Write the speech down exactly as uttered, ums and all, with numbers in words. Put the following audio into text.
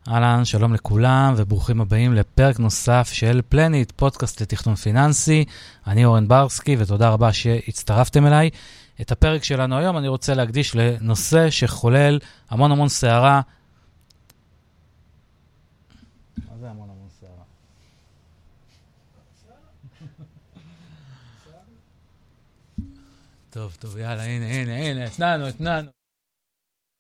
אהלן, שלום לכולם וברוכים הבאים לפרק נוסף של פלניט, פודקאסט לתכנון פיננסי. אני אורן ברסקי ותודה רבה שהצטרפתם אליי. את הפרק שלנו היום אני רוצה להקדיש לנושא שחולל המון המון סערה. מה זה המון המון סערה? טוב, טוב, יאללה, הנה, הנה, הנה, התנענו, התנענו.